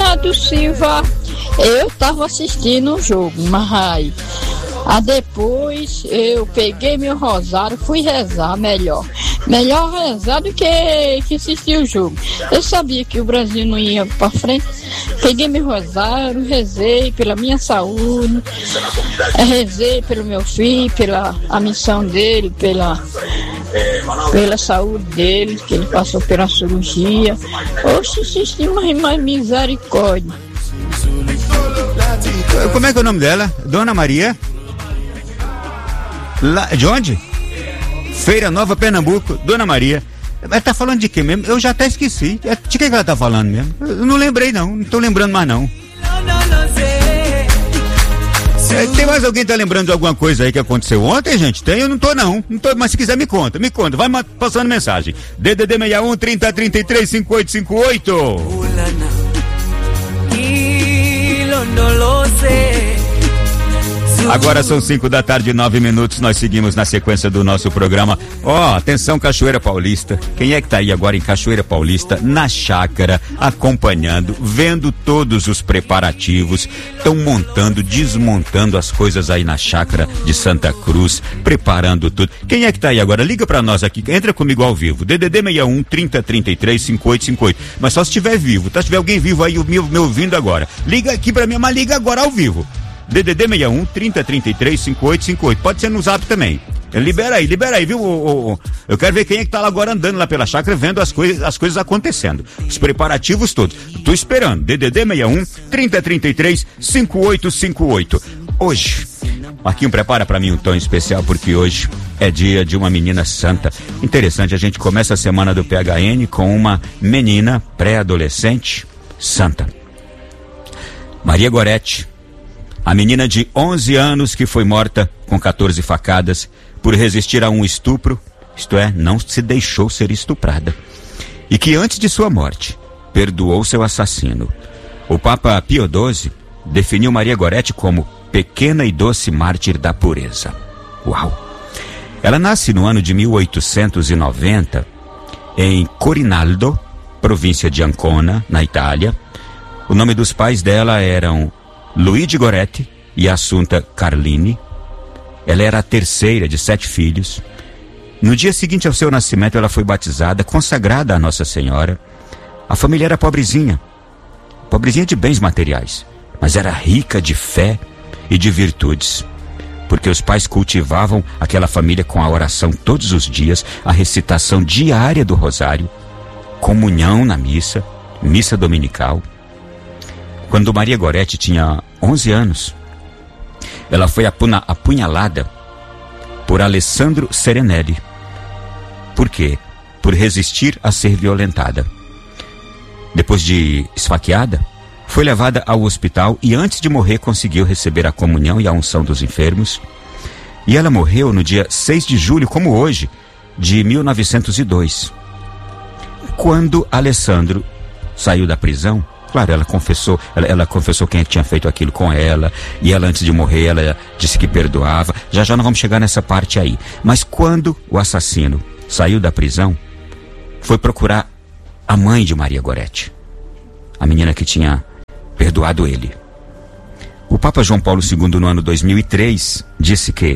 Bernardo Silva, eu estava assistindo o jogo, mas depois eu peguei meu rosário, fui rezar melhor rezar do que assistir o jogo. Eu sabia que o Brasil não ia para frente, peguei meu rosário, rezei pela minha saúde, rezei pelo meu filho, pela a missão dele, pela saúde dele, que ele passou pela cirurgia. Oxe, assisti mais misericórdia. Como é que é o nome dela? Dona Maria? De onde? Feira Nova, Pernambuco, Dona Maria. Ela tá falando de quê mesmo? Eu já até esqueci. De que ela tá falando mesmo? Eu não lembrei não tô lembrando mais não. Tem mais alguém que tá lembrando de alguma coisa aí que aconteceu ontem, gente? Tem? Eu não tô, mas se quiser me conta, vai passando mensagem. DDD 61 30 33 5858. Agora são 5h09, nós seguimos na sequência do nosso programa. Atenção Cachoeira Paulista, quem é que tá aí agora em Cachoeira Paulista, na chácara, acompanhando, vendo todos os preparativos, estão montando, desmontando as coisas aí na chácara de Santa Cruz, preparando tudo. Quem é que tá aí agora? Liga pra nós aqui, entra comigo ao vivo, DDD 61 30 33 5858, mas só se estiver vivo, tá? Se tiver alguém vivo aí me ouvindo agora, liga aqui pra mim, mas liga agora ao vivo. DDD 61 30 33 5858. Pode ser no Zap também. Libera aí, viu? Eu quero ver quem é que tá lá agora andando lá pela chácara, vendo as coisas acontecendo. Os preparativos todos. Tô esperando. DDD 61 30 33 5858. Hoje, Marquinho, prepara pra mim um tom especial, porque hoje é dia de uma menina santa. Interessante, a gente começa a semana do PHN com uma menina pré-adolescente santa. Maria Goretti. A menina de 11 anos que foi morta com 14 facadas por resistir a um estupro, isto é, não se deixou ser estuprada. E que antes de sua morte, perdoou seu assassino. O Papa Pio XII definiu Maria Goretti como pequena e doce mártir da pureza. Uau! Ela nasce no ano de 1890 em Corinaldo, província de Ancona, na Itália. O nome dos pais dela eram Luigi Goretti e Assunta Carlini. Ela era a terceira de 7 filhos. No dia seguinte ao seu nascimento, ela foi batizada, consagrada a Nossa Senhora. A família era pobrezinha de bens materiais, mas era rica de fé e de virtudes, porque os pais cultivavam aquela família com a oração todos os dias, a recitação diária do rosário, comunhão na missa dominical. Quando Maria Goretti tinha 11 anos, ela foi apunhalada por Alessandro Serenelli. Por quê? Por resistir a ser violentada. Depois de esfaqueada, foi levada ao hospital e antes de morrer conseguiu receber a comunhão e a unção dos enfermos. E ela morreu no dia 6 de julho, como hoje, de 1902. Quando Alessandro saiu da prisão, claro, ela confessou quem tinha feito aquilo com ela, e ela, antes de morrer, ela disse que perdoava. Já não vamos chegar nessa parte aí. Mas quando o assassino saiu da prisão, foi procurar a mãe de Maria Goretti, a menina que tinha perdoado ele. O Papa João Paulo II, no ano 2003, disse que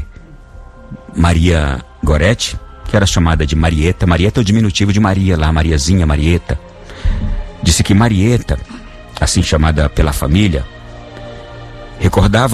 Maria Goretti, que era chamada de Marieta é o diminutivo de Maria lá, Mariazinha, Marieta, disse que Marieta, assim chamada pela família, recordava